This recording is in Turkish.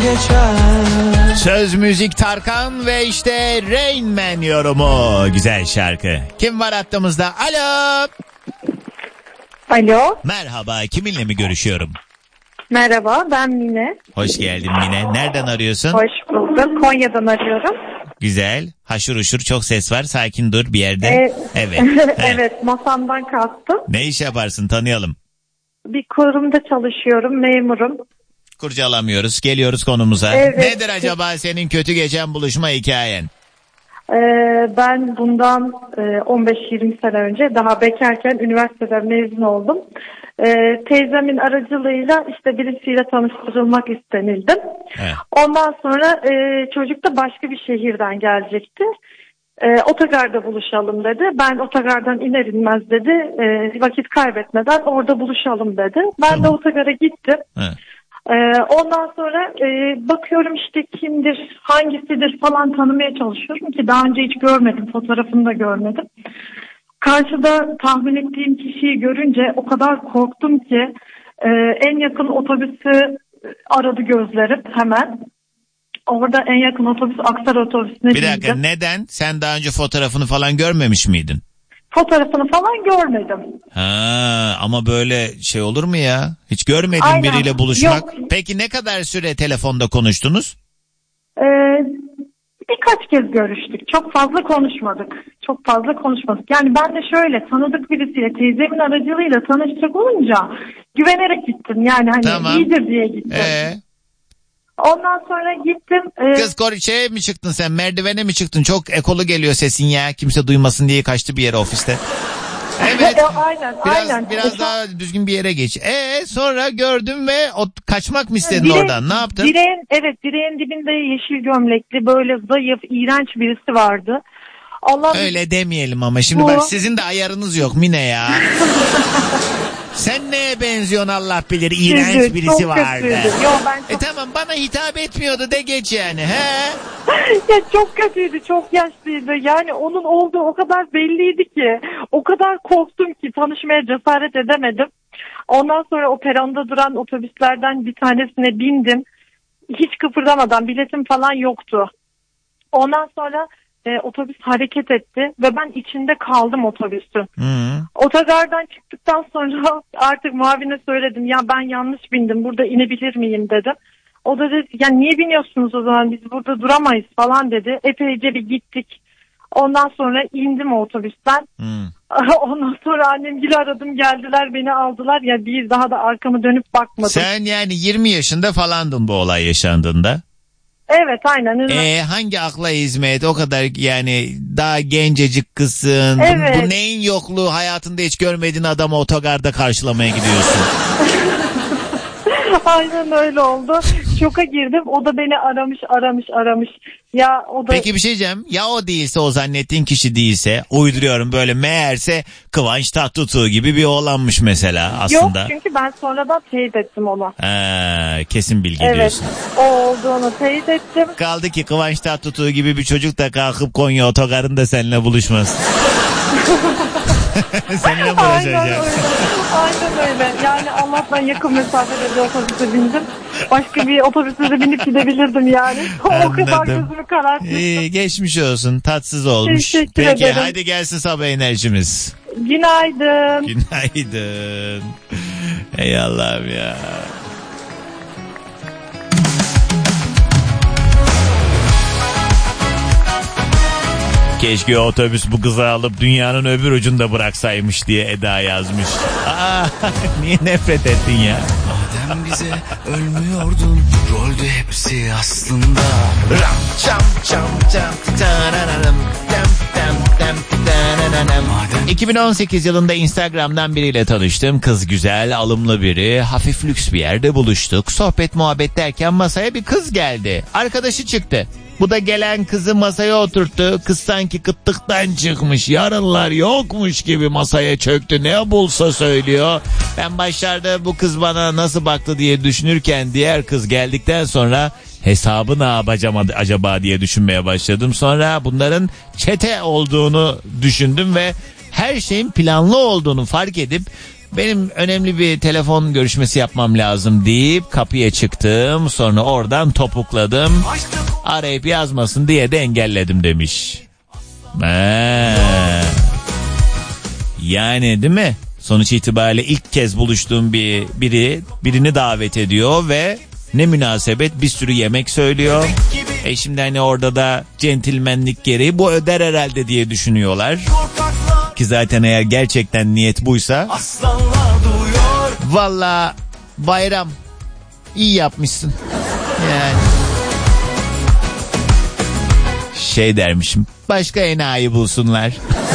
geçer. Söz müzik Tarkan ve işte Rain Man yorumu. Güzel şarkı. Kim var hattımızda? Alo. Alo. Merhaba, kiminle mi görüşüyorum? Merhaba, ben Mine. Hoş geldin Mine. Nereden arıyorsun? Hoş bulduk. Konya'dan arıyorum. Güzel. Haşır uşur çok ses var. Sakin dur bir yerde. Evet. Evet, masamdan kalktım. Ne iş yaparsın, tanıyalım. Bir kurumda çalışıyorum, memurum. Kurcalamıyoruz. Geliyoruz konumuza. Evet. Nedir acaba senin kötü geçen buluşma hikayen? Ben bundan 15-20 sene önce daha bekarken üniversiteden mezun oldum. Teyzemin aracılığıyla işte birisiyle tanıştırılmak istenildim. Evet. Ondan sonra çocuk da başka bir şehirden gelecekti. Otogarda buluşalım dedi. Ben otogardan iner inmez dedi. Vakit kaybetmeden orada buluşalım dedi. Ben de otogara gittim. Evet. Ondan sonra bakıyorum işte kimdir, hangisidir falan tanımaya çalışıyorum ki daha önce hiç görmedim, fotoğrafını da görmedim. Karşıda tahmin ettiğim kişiyi görünce o kadar korktum ki en yakın otobüsü aradı gözlerim hemen. Orada en yakın otobüs Aksaray otobüsüne Bir dakika, bindim. neden? Sen daha önce fotoğrafını falan görmemiş miydin? Fotoğrafını falan görmedim. Ha, ama böyle şey olur mu ya? Hiç görmediğin Aynen. biriyle buluşmak. Yok. Peki ne kadar süre telefonda konuştunuz? Birkaç kez görüştük. Çok fazla konuşmadık. Yani ben de şöyle tanıdık birisiyle teyzemin aracılığıyla tanışacak olunca güvenerek gittim. Yani hani Tamam. iyidir diye gittim. Ondan sonra gittim. Kız şeye mi çıktın sen? Merdivene mi çıktın? Çok ekolu geliyor sesin ya. Kimse duymasın diye kaçtı bir yere ofiste. Evet. Aynen. Biraz daha düzgün bir yere geç. Sonra gördüm ve kaçmak mı istedin oradan? Ne yaptın? Direğin dibinde yeşil gömlekli böyle zayıf, iğrenç birisi vardı. Öyle demeyelim ama şimdi bak sizin de ayarınız yok Mine ya. Sen neye benziyorsun Allah bilir, iğrenç birisi vardı. Tamam, bana hitap etmiyordu de geç yani. He? Ya çok kötüydü, çok yaşlıydı. Yani onun olduğu o kadar belliydi ki. O kadar korktum ki tanışmaya cesaret edemedim. Ondan sonra o peronda duran otobüslerden bir tanesine bindim. Hiç kıpırdamadan, biletim falan yoktu. Ondan sonra otobüs hareket etti ve ben içinde kaldım otobüsün. Otogardan çıktıktan sonra artık muavine söyledim, ya ben yanlış bindim, burada inebilir miyim dedim. O da dedi, ya niye biniyorsunuz o zaman, biz burada duramayız falan dedi. Epeyce bir gittik. Ondan sonra indim o otobüsten. Ondan sonra annemgili aradım, geldiler beni aldılar. Ya bir daha da arkamı dönüp bakmadım. Sen yani 20 yaşında falandın bu olay yaşandığında. Evet, aynen. Hangi akla hizmet, o kadar yani daha gencecik kızsın. Evet. Bu neyin yokluğu, hayatında hiç görmediğin adamı otogarda karşılamaya gidiyorsun. Aynen öyle oldu. Şoka girdim. O da beni aramış. Ya o da... Peki bir şey diyeceğim. Ya o değilse, o zannettiğin kişi değilse, uyduruyorum böyle, meğerse Kıvanç Tatlıtuğ gibi bir oğlanmış mesela aslında. Yok, çünkü ben sonradan teyit ettim onu. Kesin bilgi evet, diyorsun. O olduğunu teyit ettim. Kaldı ki Kıvanç Tatlıtuğ gibi bir çocuk da kalkıp Konya otogarında seninle buluşmaz. Seninle buluşacağım. Aynen öyle. Yani Allah'tan yakın mesafede bir otobüse bindim. Başka bir otobüse de binip gidebilirdim yani. O kadar gözümü karartmıştım. İyi, geçmiş olsun. Tatsız olmuş. Teşekkür Peki ederim. hadi gelsin sabah enerjimiz. Günaydın. Günaydın. Ey Allah'ım ya. Keşke otobüs bu kızı alıp dünyanın öbür ucunda bıraksaymış diye Eda yazmış. Niye nefret ettin ya? Madem bize ölmüyordun, roldü hepsi aslında. 2018 yılında Instagram'dan biriyle tanıştım. Kız güzel, alımlı biri. Hafif lüks bir yerde buluştuk. Sohbet muhabbet derken masaya bir kız geldi. Arkadaşı çıktı. Bu da gelen kızı masaya oturttu. Kız sanki kıtlıktan çıkmış, yarınlar yokmuş gibi masaya çöktü. Ne bulsa söylüyor. Ben başlarda bu kız bana nasıl baktı diye düşünürken diğer kız geldikten sonra hesabı ne yapacağım acaba diye düşünmeye başladım. Sonra bunların çete olduğunu düşündüm ve her şeyin planlı olduğunu fark edip benim önemli bir telefon görüşmesi yapmam lazım deyip kapıya çıktım. Sonra oradan topukladım. Arayıp yazmasın diye de engelledim demiş. Yani değil mi? Sonuç itibariyle ilk kez buluştuğum birini davet ediyor ve ne münasebet bir sürü yemek söylüyor. Şimdi hani orada da centilmenlik gereği bu öder herhalde diye düşünüyorlar. Ki zaten eğer gerçekten niyet buysa valla bayram, iyi yapmışsın. Yani şey dermişim, başka enayi bulsunlar.